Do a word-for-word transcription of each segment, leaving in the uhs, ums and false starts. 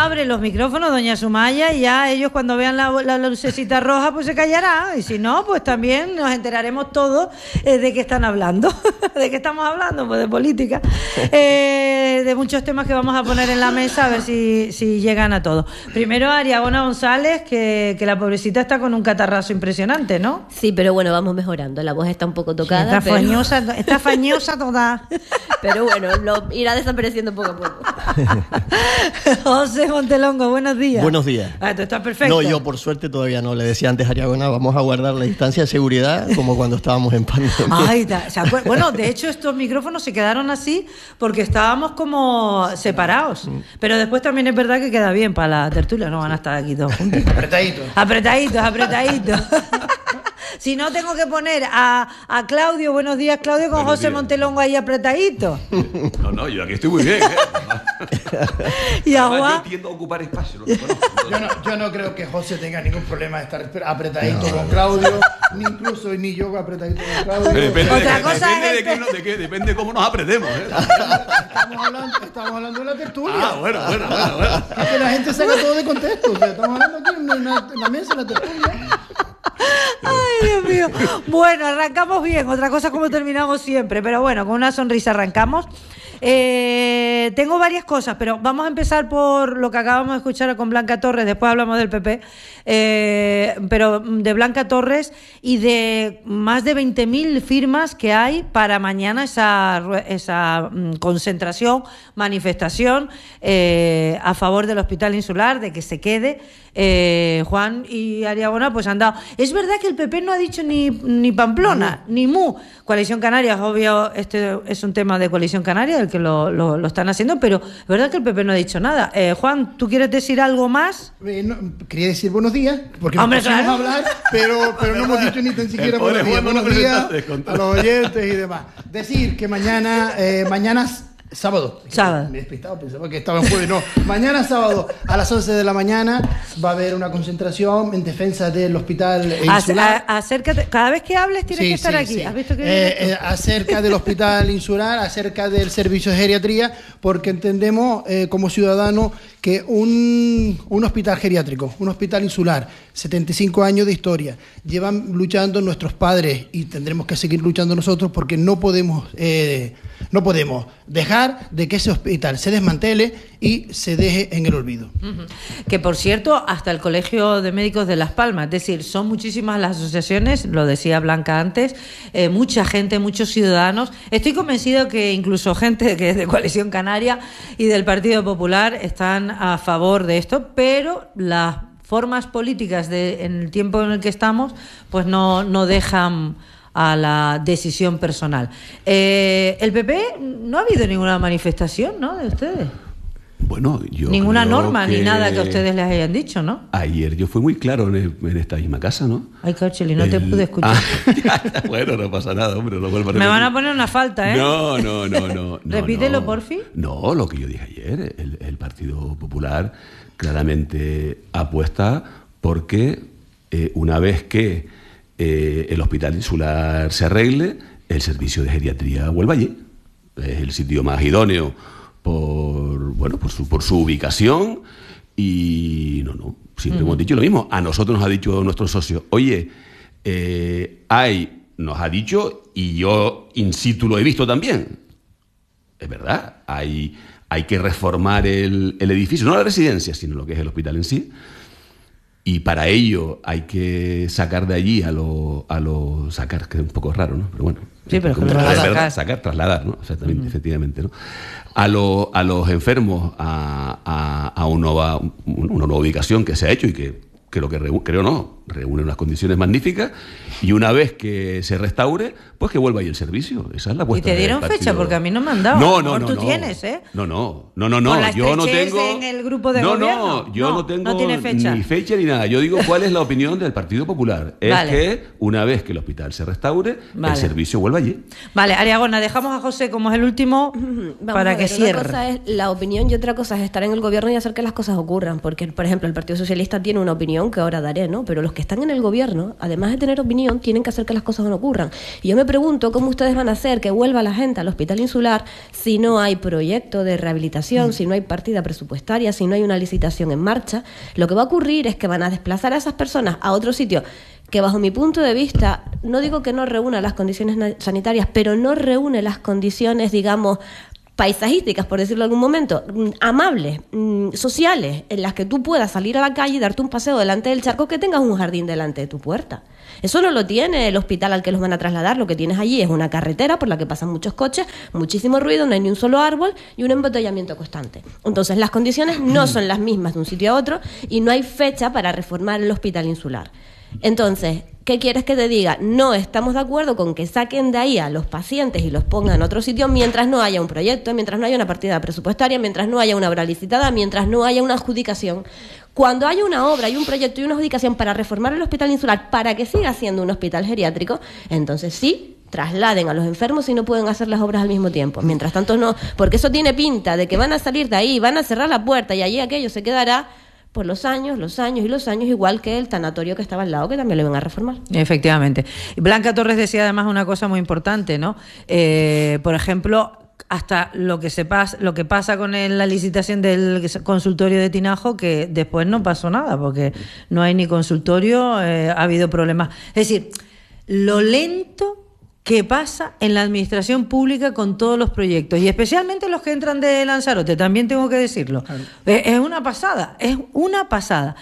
abre los micrófonos, doña Sumaya, y ya ellos cuando vean la, la lucecita roja, pues se callará. Y si no, pues también nos enteraremos todos eh, de qué están hablando. ¿De qué estamos hablando? Pues de política. Eh, de muchos temas que vamos a poner en la mesa, a ver si, si llegan a todos. Primero, Ariagona González, que, que la pobrecita está con un catarrazo impresionante, ¿no? Sí, pero bueno, vamos mejorando. La voz está un poco tocada. Sí, está, pero... fañosa, está fañosa toda. Pero bueno, lo irá desapareciendo poco a poco. José Montelongo, buenos días. Buenos días. Ah, tú estás perfecto. No, yo por suerte todavía no. Le decía antes a Ariagona, vamos a guardar la distancia de seguridad como cuando estábamos en pandemia. Ay, ¿se acuerdan? Bueno, de hecho estos micrófonos se quedaron así porque estábamos como separados. Pero después también es verdad que queda bien para la tertulia, no van a estar aquí todos juntos. Apretaditos. Apretaditos, apretaditos. Si no, tengo que poner a, a Claudio, buenos días Claudio, con Buenos José días. Montelongo ahí apretadito. No, no, yo aquí estoy muy bien, ¿eh? Y a Además, Juan... yo tiendo a ocupar espacio, lo reconozco. Yo no, yo no creo que José tenga ningún problema de estar apretadito no, con Claudio, ni incluso ni yo apretadito con Claudio. Pero depende, Otra de, cosa depende es de, el qué, pe- no- de qué, depende de cómo nos apretemos, ¿eh? Estamos hablando, estamos hablando de la tertulia. Ah, bueno, bueno, bueno, bueno. Es que la gente saca todo de contexto. O sea, estamos hablando aquí en una, en la mesa, en la tertulia. Ay, Dios mío. Bueno, arrancamos bien. Otra cosa es como terminamos siempre. Pero bueno, con una sonrisa arrancamos. Eh, tengo varias cosas, pero vamos a empezar por lo que acabamos de escuchar con Blanca Torres. Después hablamos del P P. Eh, pero de Blanca Torres y de más de veinte mil firmas que hay para mañana esa, esa mm, concentración, manifestación eh, a favor del Hospital Insular, de que se quede. Eh, Juan y Ariagona pues han dado. Es verdad que el P P no ha dicho ni, ni Pamplona, no. ni Mu. Coalición Canaria, obvio, este es un tema de Coalición Canaria, el que lo, lo, lo están haciendo, pero es verdad que el P P no ha dicho nada. Eh, Juan, ¿tú quieres decir algo más? Eh, no, quería decir buenos días, porque Hombre, nos pusimos claro. a hablar, pero, pero no hemos dicho ni tan siquiera El pobre buenos días, Juan no lo buenos días presentaste, con a los oyentes y demás. Decir que mañana, eh, mañana sábado. Sábado. Me he despistado, pensaba que estaba en jueves. No, mañana sábado a las once de la mañana va a haber una concentración en defensa del hospital insular. A, a, acércate, cada vez que hables tienes Sí, que estar sí, aquí. sí. ¿Has visto que Eh, eh, acerca del hospital insular, acerca del servicio de geriatría, porque entendemos eh, como ciudadanos que un, un hospital geriátrico, un hospital insular, setenta y cinco años de historia, llevan luchando nuestros padres y tendremos que seguir luchando nosotros porque no podemos, eh, no podemos dejar de que ese hospital se desmantele y se deje en el olvido. Uh-huh. Que por cierto, hasta el Colegio de Médicos de Las Palmas, es decir, son muchísimas las asociaciones, lo decía Blanca antes, eh, mucha gente, muchos ciudadanos. Estoy convencido que incluso gente que es de Coalición Canaria y del Partido Popular están a favor de esto, pero las formas políticas de, en el tiempo en el que estamos, pues no, no dejan a la decisión personal. Eh, el P P, no ha habido ninguna manifestación, ¿no?, de ustedes. Bueno, yo Ninguna creo norma que ni nada que a ustedes les hayan dicho, ¿no? Ayer yo fui muy claro en, el- en esta misma casa, ¿no? Ay, Caucheli, no te El- pude escuchar. Ah, ya, ya, bueno, no pasa nada, hombre, no vuelvo a Me repetir. van a poner una falta, ¿eh? No, no, no, no. no Repítelo, no. porfi. No, lo que yo dije ayer, el, el Partido Popular claramente apuesta porque eh, una vez que eh, el Hospital Insular se arregle, el servicio de geriatría vuelva allí. Es el sitio más idóneo por, bueno, por su, por su ubicación y no, no, siempre uh-huh. hemos dicho lo mismo. A nosotros nos ha dicho nuestro socio, oye, eh, hay, nos ha dicho, y yo in situ lo he visto también, es verdad, hay, hay que reformar el, el edificio, no la residencia, sino lo que es el hospital en sí, y para ello hay que sacar de allí a los, a lo, sacar, que es un poco raro, ¿no? Pero bueno. Sí, pero es que como, lo van a es sacar. verdad, sacar, trasladar, ¿no? Exactamente, uh-huh. efectivamente, ¿no? A, lo, a los enfermos a, a, a una, nueva, una nueva ubicación que se ha hecho y que creo que, creo no, reúne unas condiciones magníficas, y una vez que se restaure, pues que vuelva ahí el servicio. Esa es la apuesta. ¿Y te dieron fecha? Porque a mí no me han dado. No, a lo no, mejor no. tú no. tienes, ¿eh? No, no, no, no, no. Con la yo no estrechez tengo. en el grupo de no, gobierno. no, yo No, no tengo no tiene fecha. ni fecha ni nada. Yo digo cuál es la opinión del Partido Popular. Es Vale. que una vez que el hospital se restaure, Vale. el servicio vuelva allí. Vale, Ariagona, dejamos a José como es el último Vamos para a ver, que cierre. Una cosa es la opinión y otra cosa es estar en el gobierno y hacer que las cosas ocurran. Porque, por ejemplo, el Partido Socialista tiene una opinión que ahora daré, ¿no? Pero los que que están en el gobierno, además de tener opinión, tienen que hacer que las cosas no ocurran. Y yo me pregunto cómo ustedes van a hacer que vuelva la gente al hospital insular si no hay proyecto de rehabilitación, mm. si no hay partida presupuestaria, si no hay una licitación en marcha. Lo que va a ocurrir es que van a desplazar a esas personas a otro sitio que, bajo mi punto de vista, no digo que no reúna las condiciones sanitarias, pero no reúne las condiciones, digamos, paisajísticas, por decirlo en algún momento, amables, sociales, en las que tú puedas salir a la calle y darte un paseo delante del charco, que tengas un jardín delante de tu puerta. Eso no lo tiene el hospital al que los van a trasladar. Lo que tienes allí es una carretera por la que pasan muchos coches, muchísimo ruido, no hay ni un solo árbol y un embotellamiento constante. Entonces, las condiciones no son las mismas de un sitio a otro y no hay fecha para reformar el hospital insular. Entonces, ¿qué quieres que te diga? No estamos de acuerdo con que saquen de ahí a los pacientes y los pongan en otro sitio mientras no haya un proyecto, mientras no haya una partida presupuestaria, mientras no haya una obra licitada, mientras no haya una adjudicación. Cuando haya una obra y un proyecto y una adjudicación para reformar el hospital insular para que siga siendo un hospital geriátrico, entonces sí, trasladen a los enfermos si no pueden hacer las obras al mismo tiempo. Mientras tanto no, porque eso tiene pinta de que van a salir de ahí, van a cerrar la puerta y allí aquello se quedará por los años, los años y los años, igual que el tanatorio que estaba al lado, que también lo iban a reformar. Efectivamente. Blanca Torres decía además una cosa muy importante, ¿no? Eh, por ejemplo, hasta lo que se pasa, lo que pasa con el, la licitación del consultorio de Tinajo, que después no pasó nada, porque no hay ni consultorio, eh, ha habido problemas. Es decir, lo lento que pasa en la administración pública con todos los proyectos, y especialmente los que entran de Lanzarote, también tengo que decirlo. Claro. Eh, es una pasada, es una pasada.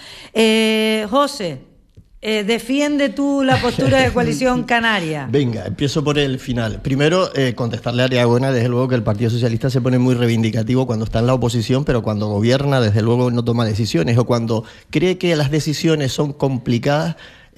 Eh, José, eh, defiende tú la postura de Coalición Canaria. Venga, empiezo por el final. Primero, eh, contestarle a Ariagona, desde luego que el Partido Socialista se pone muy reivindicativo cuando está en la oposición, pero cuando gobierna, desde luego no toma decisiones, o cuando cree que las decisiones son complicadas,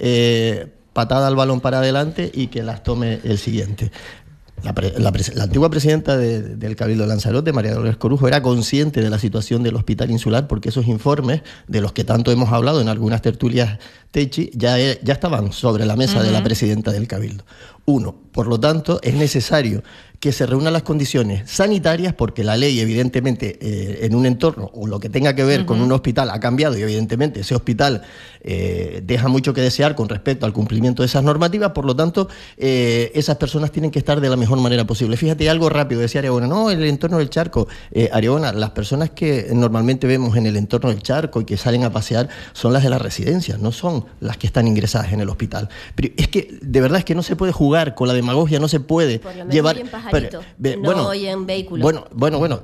eh, patada al balón para adelante y que las tome el siguiente. La, pre, la, la antigua presidenta de, del Cabildo de Lanzarote, María Dolores Corujo, era consciente de la situación del hospital insular, porque esos informes, de los que tanto hemos hablado en algunas tertulias Techi, ya, ya estaban sobre la mesa uh-huh. de la presidenta del Cabildo. Uno, por lo tanto, es necesario que se reúnan las condiciones sanitarias, porque la ley, evidentemente, eh, en un entorno o lo que tenga que ver uh-huh. con un hospital ha cambiado, y evidentemente ese hospital eh, deja mucho que desear con respecto al cumplimiento de esas normativas. Por lo tanto, eh, esas personas tienen que estar de la mejor manera posible. Fíjate, algo rápido, decía Ariagona, no, el entorno del charco. Eh, Ariagona, las personas que normalmente vemos en el entorno del charco y que salen a pasear son las de las residencias, no son las que están ingresadas en el hospital. Pero es que, de verdad, es que no se puede jugar con la demagogia, no se puede por lo menos llevar... en pajarito, pero, no bueno, hoy en vehículo. Bueno, bueno, bueno.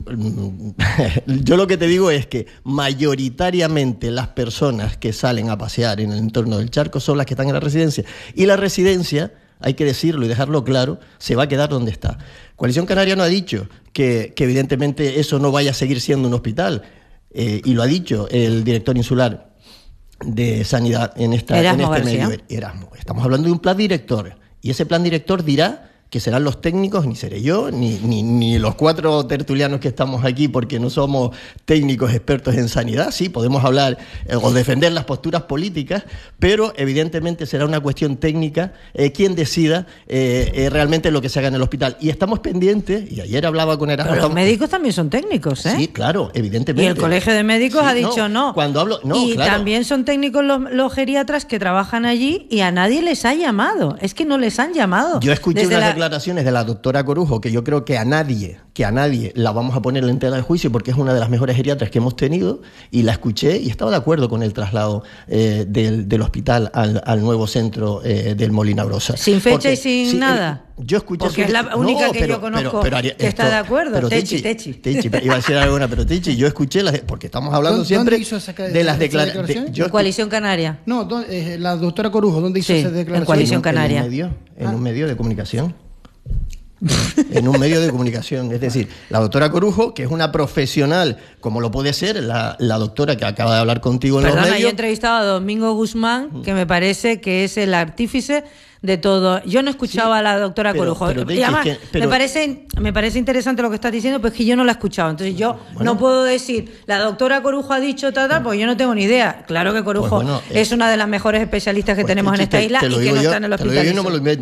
Yo lo que te digo es que mayoritariamente las personas que salen a pasear en el entorno del charco son las que están en la residencia. Y la residencia, hay que decirlo y dejarlo claro, se va a quedar donde está. Coalición Canaria no ha dicho que, que evidentemente eso no vaya a seguir siendo un hospital, eh, y lo ha dicho el director insular de Sanidad en, esta, en este medio. Erasmo. Estamos hablando de un plan director, y ese plan director dirá que serán los técnicos, ni seré yo, ni, ni, ni los cuatro tertulianos que estamos aquí, porque no somos técnicos expertos en sanidad. Sí, podemos hablar eh, o defender las posturas políticas, pero evidentemente será una cuestión técnica eh, quien decida eh, eh, realmente lo que se haga en el hospital. Y estamos pendientes, y ayer hablaba con Erasmo... Pero los médicos también son técnicos, ¿eh? Sí, claro, evidentemente. Y el Colegio de Médicos sí, ha dicho no. no. Cuando hablo, no, y claro. también son técnicos los, los geriatras que trabajan allí, y a nadie les ha llamado. Es que no les han llamado. Yo escuché Desde unas la... declaraciones de la doctora Corujo, que yo creo que a nadie, que a nadie la vamos a poner en tela de juicio, porque es una de las mejores geriatras que hemos tenido, y la escuché y estaba de acuerdo con el traslado eh, del, del hospital al, al nuevo centro eh, del Molina Brosa. Sin fecha porque, y sin sí, nada. Eh, yo escuché porque es la única no, que pero, yo conozco pero, pero, que está esto, de acuerdo. Pero Techi, Techi, Techi. Techi. Iba a decir alguna, pero Techi, yo escuché las, porque estamos hablando siempre hizo esa, de las declaraciones. De, Coalición Canaria. No, eh, la doctora Corujo, ¿dónde hizo sí, esa declaración? En Coalición en, Canaria. En un medio, en ah. un medio de comunicación. en un medio de comunicación, es decir, la doctora Corujo, que es una profesional, como lo puede ser la, la doctora que acaba de hablar contigo en Perdona, los medios. Yo he entrevistado a Domingo Guzmán, que me parece que es el artífice de todo. Yo no escuchaba sí, a la doctora pero, Corujo. Pero, y además, que, pero, me parece me parece interesante lo que estás diciendo, pero es que yo no la he escuchado. Entonces yo bueno, no puedo decir, la doctora Corujo ha dicho tal, tal, porque yo no tengo ni idea. Claro que Corujo pues bueno, es eh, una de las mejores especialistas que pues tenemos en esta te, isla te y que no yo, está en el hospital. Te lo digo, yo no me lo invento.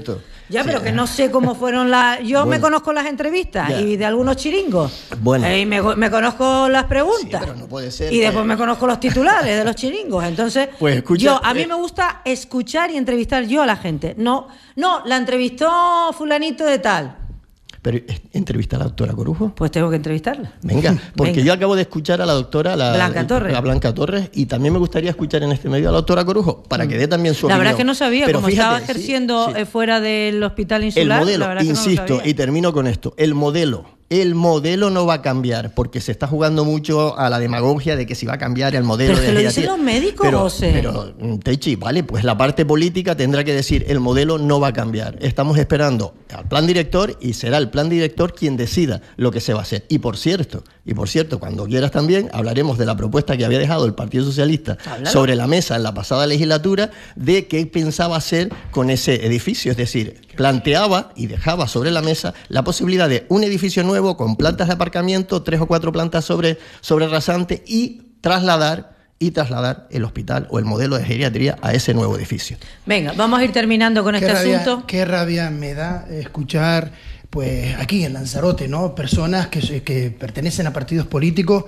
Ya, Sí. pero que no sé cómo fueron las... Yo Bueno. me conozco las entrevistas Ya. y de algunos chiringos. Bueno. Eh, y me, me conozco las preguntas. Sí, pero no puede ser Y que- después me conozco los titulares de los chiringos. Entonces, Pues escucha, yo, a mí eh, me gusta escuchar y entrevistar yo a la gente. No, no, la entrevistó fulanito de tal. Pero, ¿entrevista a la doctora Corujo? Pues tengo que entrevistarla. Venga, porque Venga. yo acabo de escuchar a la doctora la, Blanca Torres. la Blanca Torres, y también me gustaría escuchar en este medio a la doctora Corujo para que dé también su La opinión. verdad es que no sabía, Pero como fíjate, estaba ejerciendo sí, sí. eh, fuera del hospital El insular. modelo, la verdad que no lo insisto, sabía. y termino con esto, el modelo, el modelo no va a cambiar, porque se está jugando mucho a la demagogia de que si va a cambiar el modelo Pero de que lo geriatría. dicen los médicos, pero, José. Pero, mm, Techi, vale, pues la parte política tendrá que decir, el modelo no va a cambiar. Estamos esperando al plan director y será el plan director quien decida lo que se va a hacer. Y por cierto, y por cierto, cuando quieras también hablaremos de la propuesta que había dejado el Partido Socialista Háblalo. sobre la mesa en la pasada legislatura de qué pensaba hacer con ese edificio. Es decir, planteaba y dejaba sobre la mesa la posibilidad de un edificio nuevo con plantas de aparcamiento, tres o cuatro plantas sobre, sobre rasante y trasladar y trasladar el hospital o el modelo de geriatría a ese nuevo edificio. Venga, vamos a ir terminando con Qué este rabia, asunto. qué rabia me da escuchar, pues aquí en Lanzarote, ¿no? Personas que, se- que pertenecen a partidos políticos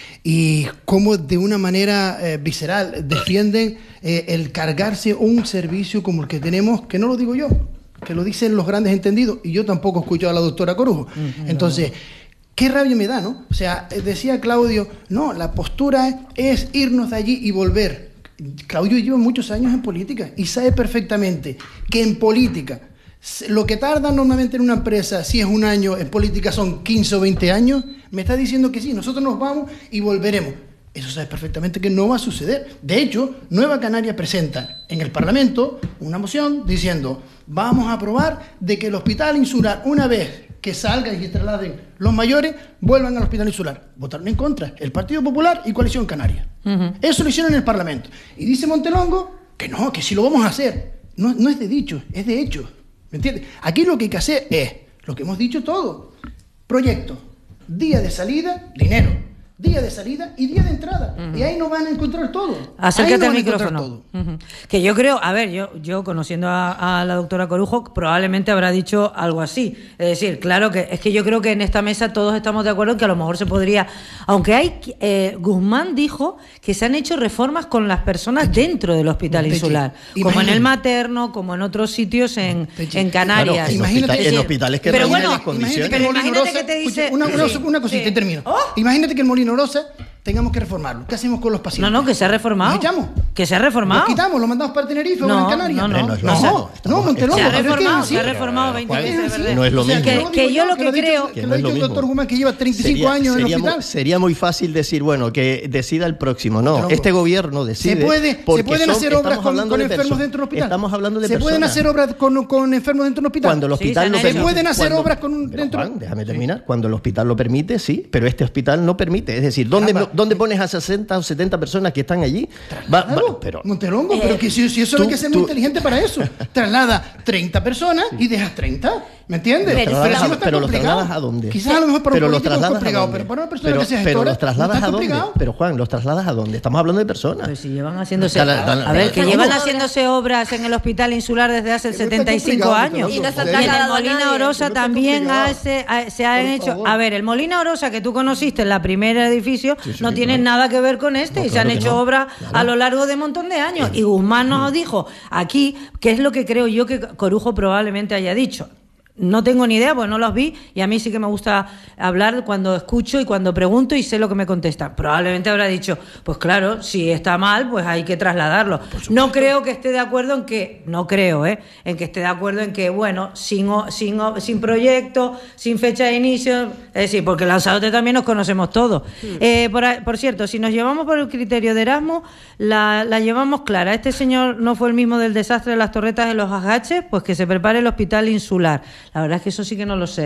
y cómo de una manera eh, visceral defienden eh, el cargarse un servicio como el que tenemos, que no lo digo yo, que lo dicen los grandes entendidos, y yo tampoco he escuchado a la doctora Corujo. Entonces, qué rabia me da, ¿no? O sea, eh, decía Claudio, no, la postura es irnos de allí y volver. Claudio lleva muchos años en política y sabe perfectamente que en política, s- lo que tarda normalmente en una empresa, si es un año, en política son quince o veinte años, me está diciendo que sí, nosotros nos vamos y volveremos. Eso sabe perfectamente que no va a suceder. De hecho, Nueva Canaria presenta en el Parlamento una moción diciendo, vamos a aprobar de que el hospital insular, una vez que salgan y trasladen los mayores, vuelvan al hospital insular. Votaron en contra el Partido Popular y Coalición Canaria. Uh-huh. Eso lo hicieron en el Parlamento. Y dice Montelongo que no, que sí lo vamos a hacer. No, no es de dicho, es de hecho. ¿Me entiendes? Aquí lo que hay que hacer es lo que hemos dicho todo. Proyecto, día de salida, dinero. Día de salida y día de entrada. Uh-huh. Y ahí no van a encontrar todo. Acércate no al micrófono. Uh-huh. Que yo creo, a ver, yo, yo conociendo a, a la doctora Corujo, probablemente habrá dicho algo así. Es decir, claro que es que yo creo que en esta mesa todos estamos de acuerdo en que a lo mejor se podría. Aunque hay. Eh, Guzmán dijo que se han hecho reformas con las personas dentro del hospital Techi, insular, imagínate. como en el materno, como en otros sitios en, Techi, en Canarias. Claro, en, Imagínate- hospital- es en decir, hospitales que pero reúnen bueno, las condiciones. Imagínate que el Molino Imagínate Rosa, que te dice- escucha, una, una, sí, una cosita sí. y termino. ¡Oh! Imagínate que el Molino Rosa tengamos que reformarlo. ¿Qué hacemos con los pacientes? No, no, que se ha reformado. ¿Los echamos? Que se ha reformado. ¿Los quitamos? ¿Los mandamos para Tenerife o No, en Canarias? no, no. Hombre, no es lo No, mismo. no, Estamos- Montelongo. Se ha pero es que reformado, es se ha así. reformado veinte Juan, veces, así. ¿verdad? no es lo O sea, mismo. no Que- digo que yo lo que lo ha dicho- creo- que Que lo no ha es lo dicho el mismo. doctor Guzmán, que lleva treinta y cinco Sería- años en el sería muy- hospital. sería muy fácil decir, bueno, que decida el próximo. No, Montelongo. este gobierno decide. Se, puede, se porque pueden son- hacer obras estamos con, hablando con de enfermos perso- dentro del hospital. Estamos hablando de Se pueden personas. hacer obras con, con enfermos dentro del hospital. Cuando el Sí, hospital se lo han permite. hecho. pueden hacer Cuando- obras con un- Pero, dentro- Juan, déjame terminar. Cuando el hospital lo permite, sí, pero este hospital no permite. Es decir, ¿dónde, Caramba. ¿dónde pones a sesenta o setenta personas que están allí? Va- va- Claro, pero, Montelongo, Eh, pero que si, si eso tú- hay que ser muy tú- inteligente para eso. Traslada treinta personas y dejas treinta. ¿Me entiendes? Pero Pero, trasladas si a- no está pero los complicado. trasladas a dónde? Quizás a lo mejor para pero un los político es trasladas complicado, a dónde? pero para una persona pero, que sea pero gestora, los trasladas no a está dónde? complicado. Pero Juan, los trasladas a dónde? Estamos hablando de personas. Pero si llevan haciéndose, Dale, dale, a ver, que dale. llevan ¿Cómo? haciéndose obras en el hospital insular desde hace Es muy setenta y cinco complicado, años. Montelongo. Y no se han Y en el trasladado a Molina nadie. Orosa Es muy también complicado. hace- ha- se han Por hecho. favor. A ver, el Molina Orosa que tú conociste en la primera edificio Sí, sí, no sí, tiene claro. nada que ver con este No, y se han claro que hecho no. obras Claro. a lo largo de un montón de años. Y Guzmán nos dijo aquí, que es lo que creo yo que Corujo probablemente haya dicho. No tengo ni idea, porque no los vi, y a mí sí que me gusta hablar cuando escucho y cuando pregunto y sé lo que me contestan. Probablemente habrá dicho, pues claro, si está mal, pues hay que trasladarlo. No creo que esté de acuerdo en que, no creo, ¿eh? En que esté de acuerdo en que, bueno, sin, o- sin, o- sin proyecto, sin fecha de inicio, es decir, porque Lanzarote también nos conocemos todos. Eh, por, a- por cierto, si nos llevamos por el criterio de Erasmus, la, la llevamos clara. Este señor no fue el mismo del desastre de las torretas de los agaches, pues que se prepare el hospital insular. La verdad es que eso sí que no lo sé.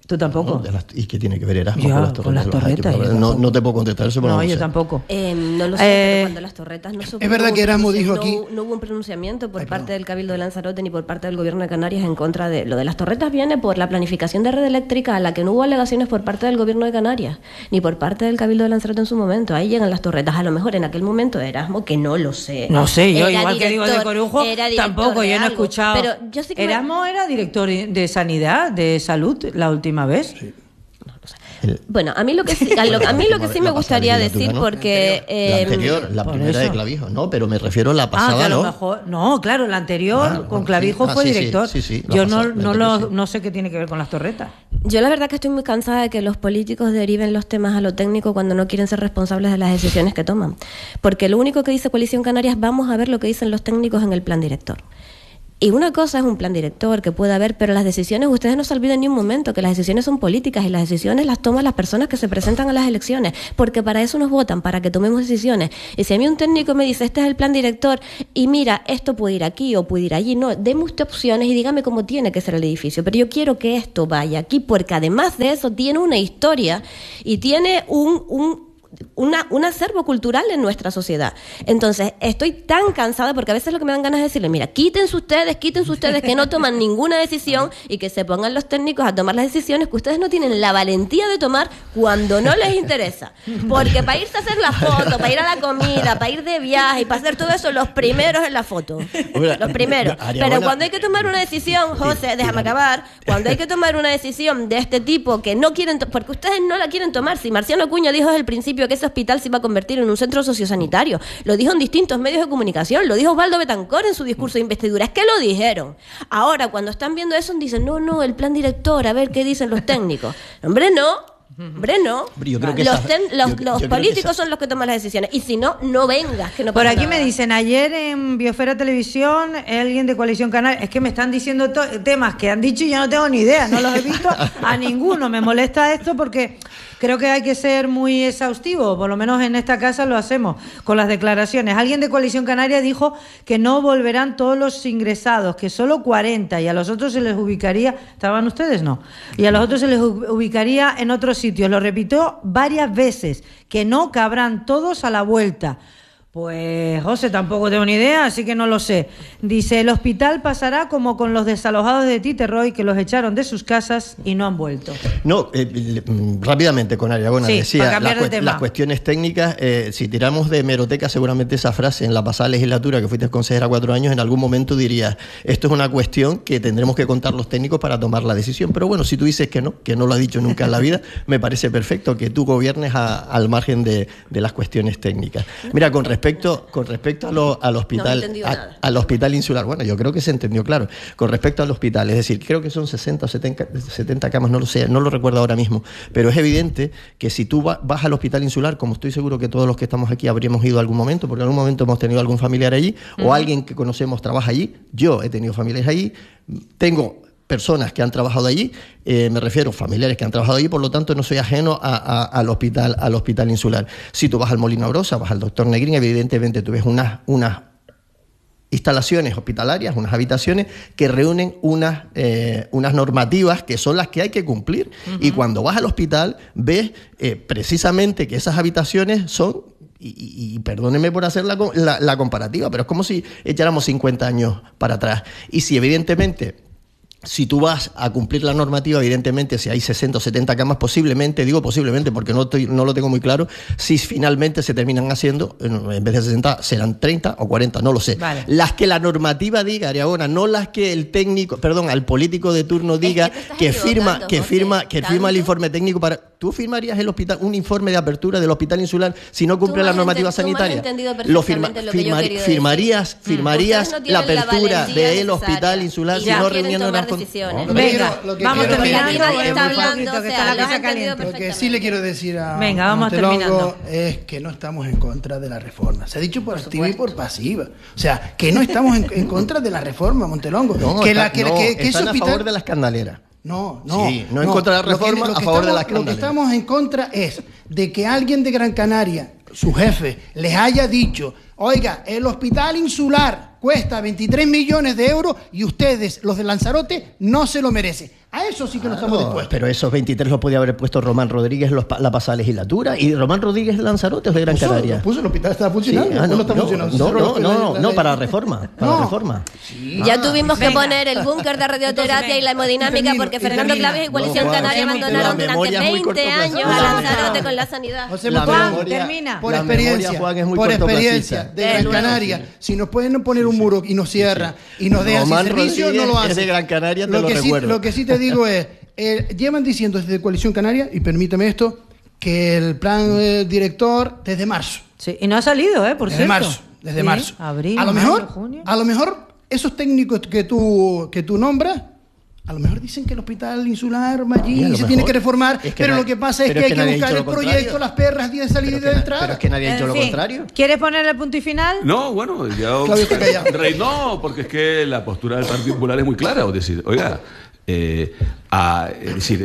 ¿Tú tampoco? No, de las, ¿y qué tiene que ver Erasmus Ya, con las torretas? con las torretas, yo no, tampoco. no te puedo contestar eso. No, no yo sé. tampoco. Eh, no lo sé, Eh, pero cuando las torretas no supo- es verdad no hubo que Erasmus pronunci- dijo no aquí- hubo- no hubo un pronunciamiento por Ay, parte perdón. del Cabildo de Lanzarote ni por parte del Gobierno de Canarias en contra de lo de las torretas. Viene por la planificación de red eléctrica a la que no hubo alegaciones por parte del Gobierno de Canarias ni por parte del Cabildo de Lanzarote en su momento. Ahí llegan las torretas. A lo mejor en aquel momento Erasmo, que no lo sé. No sé, yo Era igual que digo de director- Corujo, era director tampoco, de yo no he algo. escuchado. Pero yo sí que me- Erasmo era director de Sanidad, de Salud, la última vez. El- Bueno, a mí lo que sí, a lo, a mí lo que sí me La pasada gustaría legislatura, decir, ¿no? porque... La eh, anterior, la por primera de eso. Clavijo, no, pero me refiero a la Ah, pasada, que a lo ¿no? mejor. No, claro, la anterior Claro, con bueno, Clavijo sí. Ah, fue sí, sí, director. sí, sí, la Yo pasada, no, la no, anterior, lo, sí. no sé qué tiene que ver con las torretas. Yo la verdad que estoy muy cansada de que los políticos deriven los temas a lo técnico cuando no quieren ser responsables de las decisiones que toman. Porque lo único que dice Coalición Canarias, vamos a ver lo que dicen los técnicos en el plan director. Y una cosa es un plan director que puede haber, pero las decisiones, ustedes no se olviden ni un momento que las decisiones son políticas y las decisiones las toman las personas que se presentan a las elecciones, porque para eso nos votan, para que tomemos decisiones. Y si a mí un técnico me dice, este es el plan director, y mira, esto puede ir aquí o puede ir allí, no, deme usted opciones y dígame cómo tiene que ser el edificio, pero yo quiero que esto vaya aquí, porque además de eso tiene una historia y tiene un... un Una, un acervo cultural en nuestra sociedad. Entonces, estoy tan cansada porque a veces lo que me dan ganas es decirle, mira, quítense ustedes, quítense ustedes que no toman ninguna decisión y que se pongan los técnicos a tomar las decisiones que ustedes no tienen la valentía de tomar cuando no les interesa. Porque para irse a hacer la foto, para ir a la comida, para ir de viaje y para hacer todo eso, los primeros en la foto. Hombre, Los primeros. haría Pero buena- cuando hay que tomar una decisión, José, déjame acabar, cuando hay que tomar una decisión de este tipo que no quieren, to- porque ustedes no la quieren tomar. Si Marciano Acuña dijo desde el principio que ese hospital se iba a convertir en un centro sociosanitario, lo dijo en distintos medios de comunicación, lo dijo Osvaldo Betancor en su discurso de investidura, es que lo dijeron. Ahora, cuando están viendo eso, dicen, no, no, el plan director, a ver qué dicen los técnicos. Hombre, no. Hombre, no. Hombre, yo creo que los esa- ten- los, yo- yo los creo que políticos esa- son los que toman las decisiones. Y si no, no vengas, que no Por pasa aquí nada. me dicen, ayer en Biosfera Televisión, alguien de Coalición Canaria, es que me están diciendo to- temas que han dicho y yo no tengo ni idea, no los he visto a ninguno. Me molesta esto porque creo que hay que ser muy exhaustivo, por lo menos en esta casa lo hacemos con las declaraciones. Alguien de Coalición Canaria dijo que no volverán todos los ingresados, que solo cuarenta, y a los otros se les ubicaría, ¿estaban ustedes? No. Y a los otros se les u- ubicaría en otros sitios. Lo repitió varias veces, que no cabrán todos a la vuelta. Pues, José, tampoco tengo ni idea, así que no lo sé. Dice, el hospital pasará como con los desalojados de Titerroy, que los echaron de sus casas y no han vuelto. No, eh, le- mm, rápidamente con Ariagona Sí, decía para cambiar las, de cue- tema. las cuestiones técnicas, eh, si tiramos de hemeroteca seguramente esa frase en la pasada legislatura que fuiste consejera cuatro años, en algún momento dirías, esto es una cuestión que tendremos que contar los técnicos para tomar la decisión, pero bueno, si tú dices que no, que no lo has dicho nunca en la vida, me parece perfecto que tú gobiernes a- al margen de, de las cuestiones técnicas. Mira, con respecto, con respecto a lo- al No he hospital, entendido a- nada. al hospital insular, bueno, yo creo que se entendió claro, con respecto al hospital, es decir, creo que son sesenta o setenta, setenta camas, no lo sé, no lo recuerdo ahora mismo, pero es evidente que si tú va- vas al hospital insular, como estoy seguro que todos los que estamos aquí habríamos ido algún momento, porque en algún momento hemos tenido algún familiar allí, o alguien que conocemos trabaja allí, yo he tenido familiares allí, tengo personas que han trabajado allí, eh, me refiero familiares que han trabajado allí, por lo tanto no soy ajeno a- a- al hospital al hospital insular. Si tú vas al Molino Brosa, vas al doctor Negrín, evidentemente tú ves unas unas instalaciones hospitalarias, unas habitaciones que reúnen unas, eh, unas normativas que son las que hay que cumplir. Uh-huh. Y cuando vas al hospital ves eh, precisamente que esas habitaciones son, y, y, y perdónenme por hacer la, la, la comparativa, pero es como si echáramos cincuenta años para atrás. Y si evidentemente... Si tú vas a cumplir la normativa, evidentemente, si hay sesenta o setenta camas, posiblemente, digo posiblemente porque no, estoy, no lo tengo muy claro, si finalmente se terminan haciendo, en vez de sesenta, serán treinta o cuarenta, no lo sé. Vale. Las que la normativa diga, Ariagona, no las que el técnico, perdón, al político de turno diga es que, que firma, que José, firma, que firma el tanto. informe técnico para... ¿Tú firmarías el hospital, un informe de apertura del hospital insular si no cumple Tú la me has normativa ente- tú me has sanitaria? entendido Lo firma, perfectamente lo que yo he firmar- querido firmarías, decir. firmarías Ustedes no la tienen la apertura valentía del hospital necesaria insular y si ya no quieren reuniendo tomar unas con- decisiones. Lo que Venga, quiero- lo que vamos quiero- terminando. Aquí nadie porque está es muy hablando, poquito, o que sea, está la lo has cosa entendido caliente. Lo que sí le quiero decir a Venga, vamos Montelongo terminando. es que no estamos en contra de la reforma. Se ha dicho por, por activa y por pasiva. O sea, que no estamos en, en contra de la reforma, Montelongo. No, que está- la, que, no, que, que ese están a hospital- favor de la escandalera. No, no. Sí, no en contra de la Lo que- reforma, lo que a favor de estamos- la Lo que escandalera. estamos en contra es de que alguien de Gran Canaria, su jefe, les haya dicho, oiga, el hospital insular cuesta veintitrés millones de euros y ustedes, los de Lanzarote, no se lo merecen. A eso sí que no estamos No, dispuestos. pero esos veintitrés los podía haber puesto Román Rodríguez los, la pasada legislatura. ¿Y Román Rodríguez de Lanzarote o de Gran Puso- Canaria? lo puso, el hospital estaba funcionando. Sí, ah, ¿o no, no está no, funcionando? no, Cerró no, la- no, la- no, la- para reforma, para No. reforma. Ya tuvimos que venga. poner el búnker de radioterapia Entonces, y la hemodinámica termino, porque y Fernando termino. Claves y Coalición No, Canaria Juan, abandonaron la durante memoria es muy veinte años a cortoplacista. Lanzarote con la sanidad. José La Botón, memoria- termina. por la experiencia, memoria, Juan, es muy por cortoplacista. experiencia de Eh, Gran luego. Canaria, si nos pueden poner un muro y nos cierra y nos dejan sin Román servicio, Rodríguez no lo es hacen. de Gran Canaria, te lo que sí, recuerdo. lo que sí te digo es, eh, llevan diciendo desde Coalición Canaria, y permíteme esto, que el plan eh, director desde marzo. Sí, y no ha salido, ¿eh? Por Desde cierto. marzo, desde Sí, marzo. Abril, a lo mayo, mejor, junio. a lo mejor esos técnicos que tú que tú nombras, a lo mejor dicen que el hospital insular Y a Mallí lo se mejor. tiene que reformar, Es que pero na- lo que pasa es pero que es hay que que nadie ha buscar dicho el lo proyecto, contrario. las perras, días de salida y Pero, de que, na- entrada. pero es que nadie ha dicho En lo fin, contrario. ¿Quieres poner el punto y final? No, bueno, yo... Claudio está callado. Rey, no, porque es que la postura del Partido Popular es muy clara. Es decir, oiga, eh, a- es decir,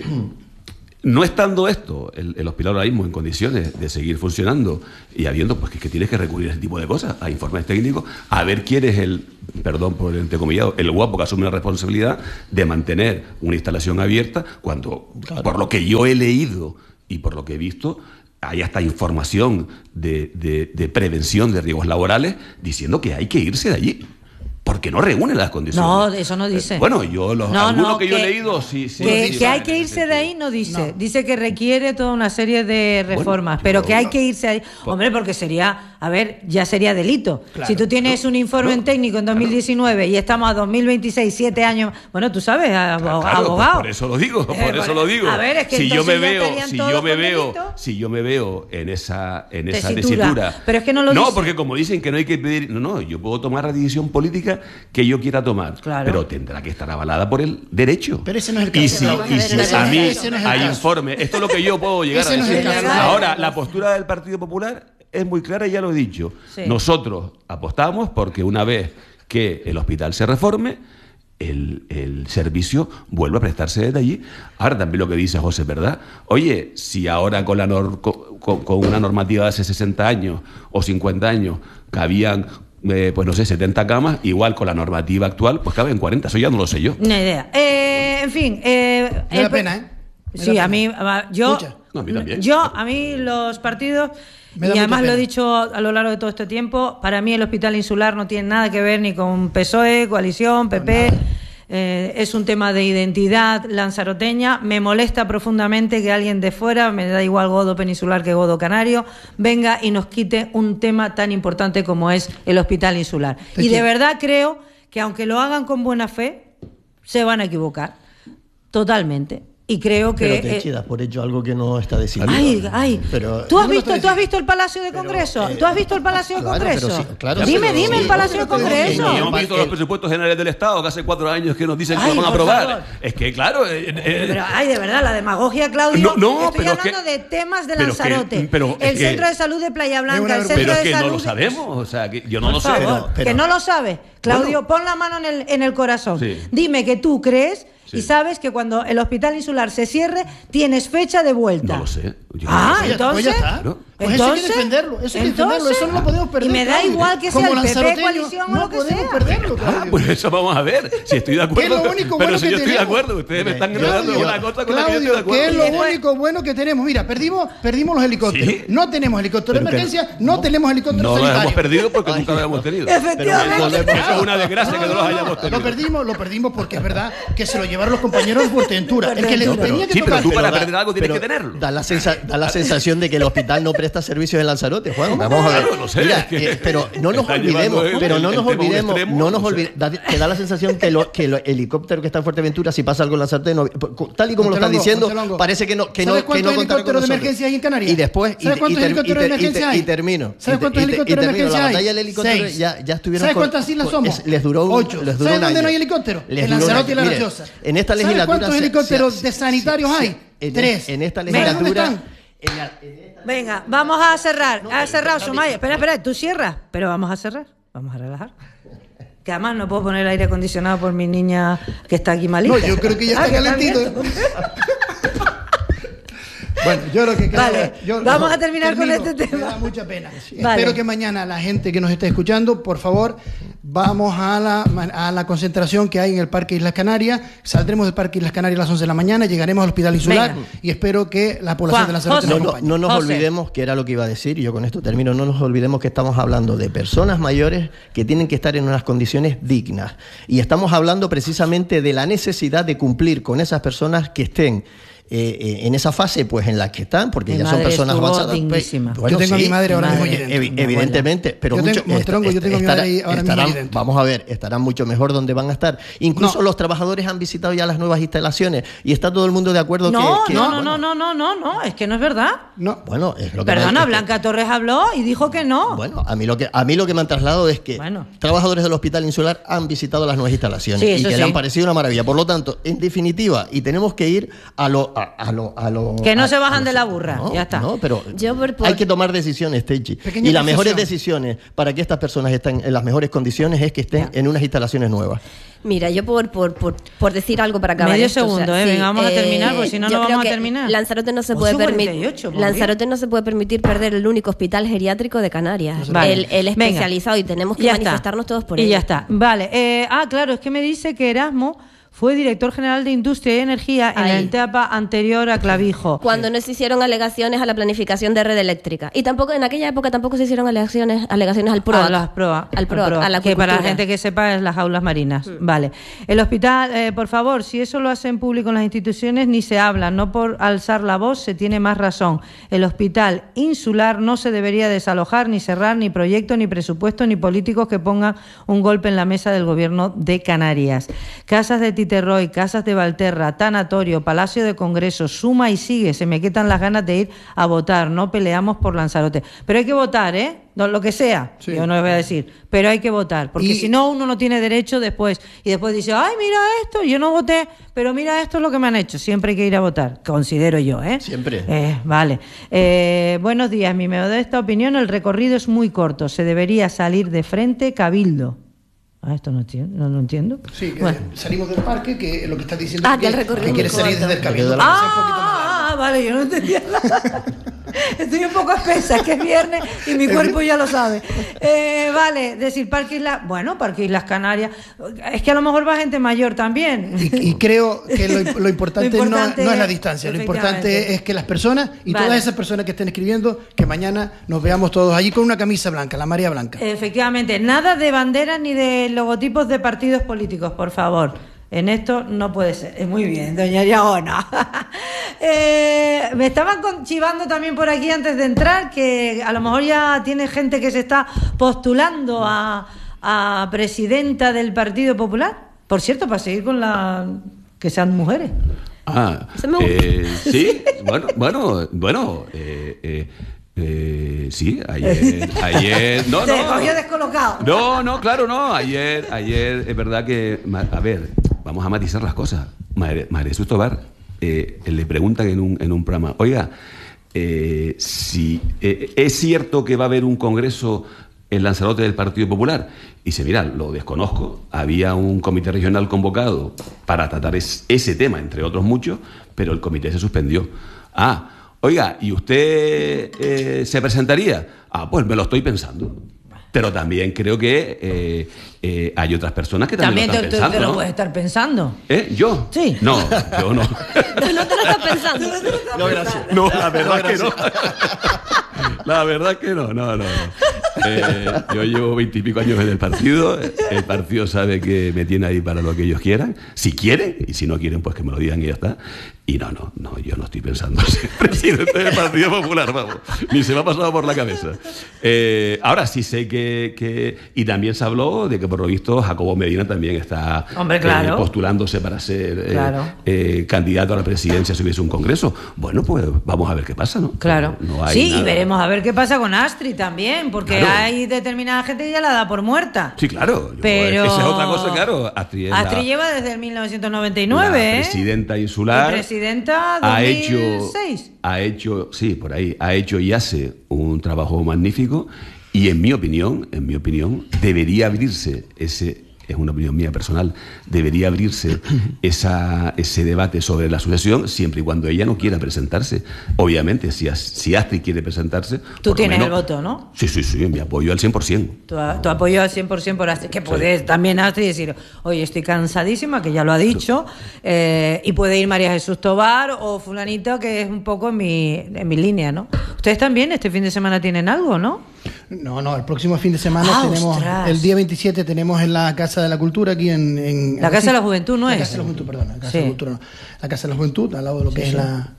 no estando esto, el, el hospital ahora mismo en condiciones de seguir funcionando y habiendo, pues que, que tienes que recurrir a ese tipo de cosas, a informes técnicos, a ver quién es el, perdón por el entrecomillado, el guapo que asume la responsabilidad de mantener una instalación abierta cuando, Claro. por lo que yo he leído y por lo que he visto, hay hasta información de, de, de prevención de riesgos laborales diciendo que hay que irse de allí. Porque no reúne las condiciones. No, eso no dice. Eh, bueno, yo los No, algunos no, que, yo he leído sí, sí. que, sí que van hay en que ese irse de sentido. ahí no dice. Dice que requiere toda una serie de reformas, yo- pero que hay no. que irse ahí. Hombre, porque sería, a ver, ya sería delito. Si tú tienes un informe no, técnico en dos mil diecinueve y estamos a dos mil veinsseis, siete años, bueno, tú sabes, abo- Claro, pues abogado. por eso lo digo, por Eh, eso bueno, lo digo. a ver, es que si yo entonces me ya veo, estarían si todos yo me con veo, delito. si yo me veo en esa en esa Tesitura. tesitura. Pero es que no lo No, dice. porque como dicen que no hay que pedir, no, no, yo puedo tomar la decisión política que yo quiera tomar, Claro. pero tendrá que estar avalada por el derecho. Pero ese no es el Y caso. si, Vamos a y ver, si ese a no es mí el ese no es el hay caso. informe, esto es lo que yo puedo llegar Ese a no es decir. el caso. Ahora, la postura del Partido Popular es muy clara y ya lo he dicho. Sí. Nosotros apostamos porque una vez que el hospital se reforme, el, el servicio vuelve a prestarse desde allí. Ahora también lo que dice José es verdad. Oye, si ahora con, la nor- con, con- con una normativa de hace sesenta años o cincuenta años cabían, eh, pues no sé, setenta camas, igual con la normativa actual, pues caben cuarenta. Eso ya no lo sé yo. Una idea. Eh, en fin. Eh, Me da el- pena, ¿eh? Me Sí, da a pena. mí, a- yo, Mucha. No, a mí también. yo, a mí los partidos, Me da y además mucha lo he pena. dicho a lo largo de todo este tiempo, para mí el Hospital Insular no tiene nada que ver ni con P S O E, Coalición, P P, eh, es un tema de identidad lanzaroteña. Me molesta profundamente que alguien de fuera, me da igual Godo Peninsular que Godo Canario, venga y nos quite un tema tan importante como es el Hospital Insular. Te Y de quiero. verdad creo que aunque lo hagan con buena fe, se van a equivocar. Totalmente. Y creo que... Pero te eh, chidas por ello algo que no está decidido. Ay, ay. Pero, ¿Tú has no lo visto, estoy tú has diciendo. visto el Palacio de Congreso? ¿Tú has visto el Palacio de Claro, Congreso? pero sí, claro, dime, pero- dime el sí, Palacio de pero te digo, Congreso. Y hemos el- visto el- los presupuestos generales del Estado que hace cuatro años que nos dicen que Ay, lo van a por aprobar. favor. Es que, claro. eh, eh, Pero, ay, de verdad, la demagogia, Claudio. No, no, Estoy pero es hablando que- de temas de pero es que- Lanzarote. pero es el que- Centro de Salud de Playa Blanca, una el vergüenza. Centro pero es de que Salud... no lo sabemos. O sea, que yo no Por lo sé. favor, pero- pero- que no lo sabe. Claudio, Bueno. pon la mano en el, en el corazón. Sí. Dime que tú crees Sí. y sabes que cuando el Hospital Insular se cierre, tienes fecha de vuelta. No lo sé. Yo Ah, no lo sé. Pues ya- entonces... pues ya está. ¿no? Pues eso hay que defenderlo, eso hay que defenderlo, eso no lo podemos perder, Y me da Claudio. igual que sea Como el P P, lanzaroteño, coalición o no lo que podemos sea. perderlo, Ah, Claudio. pues eso vamos a ver. Si estoy de acuerdo. ¿Qué es lo único pero bueno si que yo estoy de tenemos? acuerdo, ustedes me están Claudio, enredando una cosa con la que yo estoy de Claudio, ¿qué es acuerdo. lo único bueno que tenemos? Mira, perdimos, perdimos los helicópteros. Sí. No tenemos helicópteros de Pero que- emergencia, no, tenemos helicópteros No los sanitarios. hemos perdido porque nunca los hemos tenido. Efectivamente. Eso es una desgracia que no los hayamos Lo tenido. perdimos, lo perdimos porque es verdad que se lo llevaron los compañeros de Fuerteventura. El que le No, pero- tenía que sí, pero tocar. tú para da- perder algo tienes pero que tenerlo. Da la, sensa- da la sensación de que el hospital no presta servicios en Lanzarote, Juan. Vamos a ver. Claro, no sé, Mira, es que eh, pero no nos está olvidemos, llevando el- pero no el nos tema a un olvidemos, extremo, no nos no sé. olvidemos, da, te da la sensación que, lo, que el helicóptero que está en Fuerteventura, si pasa algo en Lanzarote, no- tal y como lo están Montelongo, diciendo, Montelongo. parece que no, que no, ¿Sabes que cuántos no contaron con helicópteros de nosotros. emergencia hay en Canarias? Y después, y, ¿Sabes y cuántos ter- helicópteros y de ter- y ter- emergencia hay? y termino. ¿Sabes Y te- cuántos y te- helicópteros y de termino. emergencia La hay? batalla del helicóptero Seis. ya, ya estuvieron ¿Sabes con- cuántas islas con- somos? es- les duró un, Ocho. les duró ¿Sabes un dónde año. no hay helicóptero? Les En duró un Lanzarote y La año. Mire, Graciosa. en esta ¿Sabes legislatura cuántos se- helicópteros se- de sanitarios se- hay? en- Tres. En esta ¿Sabes dónde legislatura. están? en la- en esta- Venga, vamos a cerrar. Ha cerrado Sumaya. Espera, espera, tú cierras, pero vamos a cerrar. Vamos a relajar. Que además no puedo poner el aire acondicionado por mi niña que está aquí malita. No, yo creo que ya Ah, está calentito. abierto. Bueno, yo lo que creo... Vale, yo, vamos no, a terminar termino, con este tema. Me da mucha pena. Vale. Espero que mañana la gente que nos esté escuchando, por favor, vamos a la, a la concentración que hay en el Parque Islas Canarias. Saldremos del Parque Islas Canarias a las once de la mañana, llegaremos al Hospital Insular. Venga. Y espero que la población Juan, de Lanzarote nos no, acompañe. no, no nos José. olvidemos, que era lo que iba a decir, y yo con esto termino, no nos olvidemos que estamos hablando de personas mayores que tienen que estar en unas condiciones dignas. Y estamos hablando precisamente de la necesidad de cumplir con esas personas que estén Eh, eh, en esa fase, pues en la que están, porque Mi ya son madre personas estuvo avanzadas. dignísima. Pues, Yo tengo a mi madre ahora mismo eh, allí dentro, evi- mi abuela. evidentemente, pero Yo mucho, tengo- Mostrongo, yo tengo a mi estará- madre ahí ahora mismo estarán- allí dentro. vamos a ver, estarán mucho mejor donde van a estar. Incluso No. los trabajadores han visitado ya las nuevas instalaciones y está todo el mundo de acuerdo No, que, que- no, no, bueno, no, no, no, no, no, es que no es verdad. No. Bueno, es lo que Perdona, me- es que- Blanca Torres habló y dijo que no. Bueno, a mí lo que a mí lo que me han trasladado es que Bueno. trabajadores del Hospital Insular han visitado las nuevas instalaciones Sí, y eso que sí. le han parecido una maravilla. Por lo tanto, en definitiva, y tenemos que ir a lo a, a lo a lo Que no a- se bajan a lo- de la burra, no, ya está. No, pero Yo por- por- hay que tomar decisiones, Techi. Pequeña Y las mejores precisión. decisiones para que estas personas estén en las mejores condiciones es que estén en unas instalaciones nuevas. Mira, yo por, por, por, por decir algo para acabar Medio esto, segundo, eh, venga, vamos a terminar, porque si no, yo no creo vamos a que terminar. Lanzarote no se ocho puede cuarenta y permitir ocho, por Lanzarote no se puede permitir perder el único hospital geriátrico de Canarias, Vale. el, el Venga. especializado, y tenemos que Ya manifestarnos está. todos por y ello. ya está. Vale. eh, ah, claro, es que me dice que Erasmo fue director general de Industria y Energía en la Ahí. etapa anterior a Clavijo. Cuando no se hicieron alegaciones a la planificación de red eléctrica. Y tampoco en aquella época tampoco se hicieron alegaciones, alegaciones al PROA. A las proa, Al PROA, a la que para la acuicultura. gente que sepa es las aulas marinas. Vale. El hospital, eh, por favor, si eso lo hacen público en las instituciones, ni se habla. No por alzar la voz se tiene más razón. El hospital insular no se debería desalojar, ni cerrar, ni proyecto, ni presupuesto, ni políticos que pongan un golpe en la mesa del gobierno de Canarias. Casas de Titerroy, casas de Valterra, tanatorio, palacio de congresos, suma y sigue. Se me quitan las ganas de ir a votar. No peleamos por Lanzarote. Pero hay que votar, ¿eh? No, lo que sea, Sí. yo no les voy a decir, pero hay que votar, porque Y- si no uno no tiene derecho después, y después dice, ay, mira esto, yo no voté, pero mira esto es lo que me han hecho. Siempre hay que ir a votar, considero yo, ¿eh? Siempre. Eh, vale. Eh, buenos días, mi modesta opinión, el recorrido es muy corto, se debería salir de frente Cabildo. Ah, esto no entiendo, no, no entiendo. Sí, que Bueno. salimos del parque, que lo que está diciendo Ah, es que el recorrido que es quiere muy salir corto. desde el cabildo. Ah, lo que sea un poquito más largo. Ah, vale, yo no entendía nada. Estoy un poco espesa, es que es viernes y mi cuerpo ya lo sabe. Eh, vale, decir Parque Islas, bueno, Parque Islas Canarias, es que a lo mejor va gente mayor también. Y, y creo que lo, lo importante, Lo importante no, no es la es- distancia, lo efectivamente. importante es que las personas y Vale. todas esas personas que estén escribiendo, que mañana nos veamos todos allí con una camisa blanca, la María Blanca. Efectivamente, nada de banderas ni de logotipos de partidos políticos, por favor. En esto no puede ser. Eh, Muy bien, doña Yaona. eh, me estaban con- chivando también por aquí antes de entrar que a lo mejor ya tiene gente que se está postulando a, a presidenta del Partido Popular. Por cierto, para seguir con la... que sean mujeres. Ah, Se me gusta. eh, sí, bueno, bueno, bueno, eh, eh, eh, sí, ayer, ayer, no, Te no, cogió descolocado. no, no, claro, no, ayer, ayer, es verdad que, ma- a ver, vamos a matizar las cosas. María María Jesús Tobar, eh, le preguntan en un, en un programa, oiga, eh, si eh, es cierto que va a haber un congreso en Lanzarote del Partido Popular. Y dice, mira, lo desconozco, había un comité regional convocado para tratar es- ese tema, entre otros muchos, pero el comité se suspendió. Ah, oiga, ¿y usted eh, se presentaría? Ah, pues me lo estoy pensando. Pero también creo que eh, eh, hay otras personas que también, También lo te, están te- te pensando, lo ¿no? puedes estar pensando. ¿Eh? ¿Yo? Sí. No, yo no. No te lo estás pensando. No, gracias. No, la verdad que no. La verdad que no, no, no. no. Eh, yo llevo veintipico años en el partido. El partido sabe que me tiene ahí para lo que ellos quieran. Si quieren, y si no quieren, pues que me lo digan y ya está. Y no, no, no, yo no estoy pensando en ser presidente del Partido Popular, vamos. Ni se me ha pasado por la cabeza. Eh, ahora sí sé que, que... Y también se habló de que, por lo visto, Jacobo Medina también está Hombre, claro. eh, postulándose para ser eh, Claro. eh, candidato a la presidencia si hubiese un congreso. Bueno, pues vamos a ver qué pasa, ¿no? Claro. No hay sí, nada. y veremos a ver qué pasa con Astrid también, porque Claro. hay determinada gente que ya la da por muerta. Sí, claro. Yo- Pero... Esa es otra cosa, claro. Astrid, es la- Astrid lleva desde el mil novecientos noventa y nueve, la ¿eh? presidenta insular. Y presidenta ha dos mil hecho, seis. ha hecho, sí, por ahí, ha hecho y hace un trabajo magnífico y en mi opinión, en mi opinión, debería abrirse ese es una opinión mía personal, debería abrirse esa, ese debate sobre la sucesión siempre y cuando ella no quiera presentarse. Obviamente, si, si Astrid quiere presentarse... Tú tienes menos, el voto, ¿no? Sí, sí, sí, mi apoyo al cien por ciento. Tu, tu apoyo al cien por ciento por Astrid, que puede sí. también Astrid decir, oye, estoy cansadísima, que ya lo ha dicho, eh, y puede ir María Jesús Tobar o fulanito, que es un poco en mi, en mi línea, ¿no? Ustedes también este fin de semana tienen algo, ¿no? No, no, el próximo fin de semana ah, tenemos, ostras. el día veintisiete tenemos en la Casa de la Cultura, aquí en... en la Casa de la Juventud, ¿no la es? La Casa de la Juventud, perdón, la Casa sí. de la Cultura no. La Casa de la Juventud, al lado de lo que sí, es sí. la...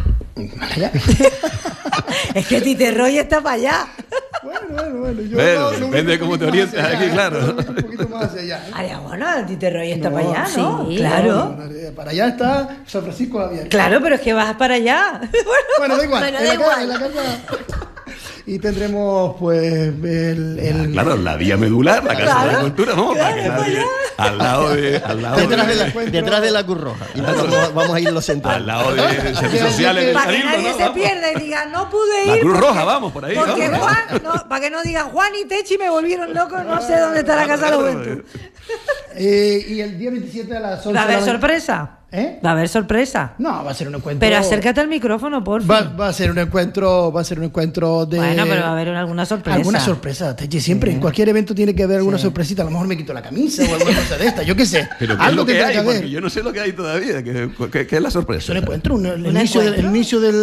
Es que Tite Roy está para allá. Bueno, bueno, bueno. Yo bueno, no, no depende de cómo te orientas aquí, claro. Un poquito más hacia allá. Ay, bueno, Tite Roy está no, para allá, ¿no? Sí, claro. No, no, para allá está San Francisco Javier. Claro, pero es que vas para allá. Bueno, da igual. Bueno, en, da la igual. Casa, en la casa... Y tendremos, pues, el... el... Claro, la vía medular, la Casa claro, de la Cultura, ¿no? Claro, para que nadie, al lado de... Al lado detrás, de de, la, detrás de la Cruz Roja. Y vamos, vamos a ir los centrales. al lado de servicios sociales. Para que del nadie ¿no? se Vamos. pierda y diga, no pude ir. La Cruz porque, Roja, vamos, por ahí. Porque vamos. Juan, no, para que no digan Juan y Techi me volvieron locos, no sé dónde está la Casa de la Juventud. Eh, y el día veintisiete a las once... ¿Va a haber de la... sorpresa? ¿Eh? Va a haber sorpresa. No, va a ser un encuentro... Pero acércate al micrófono, por Va, favor. va a ser un encuentro, va a ser un encuentro de... Bueno, pero va a haber alguna sorpresa. Alguna sorpresa, Techi, siempre en cualquier evento tiene que haber alguna Sí. sorpresita. A lo mejor me quito la camisa o alguna cosa de esta, yo qué sé. Pero ¿qué es Algo lo que tendrá hay? que haber. Porque yo no sé lo que hay todavía. ¿Qué, qué, qué es la sorpresa? Es un encuentro, un- el, ¿Un inicio del, el encuentro? inicio del